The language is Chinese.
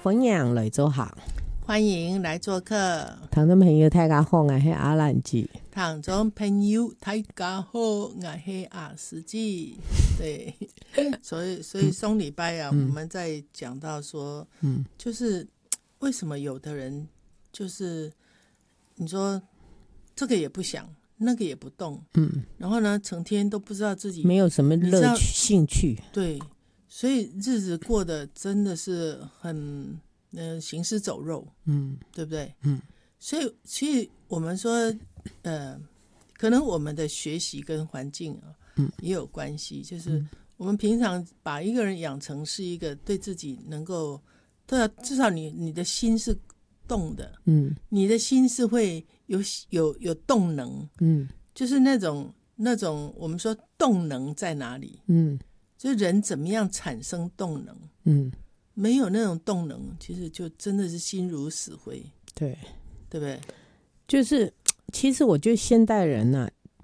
欢迎来做客， 欢迎来做客。 听众朋友大家好，我是阿兰姐。 听众朋友大家好，我是阿司机。对，所以上礼拜啊，我们在讲到说，就是为什么有的人就是你说这个也不想，那个也不动，然后呢，成天都不知道自己没有什么乐趣、兴趣， 对，所以日子过得真的是很行尸走肉，对不对？所以我们说，可能我们的学习跟环境啊，也有关系，就是我们平常把一个人养成是一个对自己能够，对啊，至少你的心是动的，你的心是会有动能，就是那种我们说动能在哪里，就是人怎么样产生动能，没有那种动能，其实就真的是心如死灰， 对对不对？ 就是其实我觉得现代人呢、